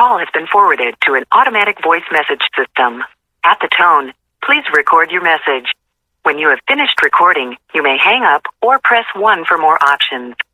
call has been forwarded to an automatic voice message system. At the tone, please record your message. When you have finished recording, you may hang up or press 1 for more options.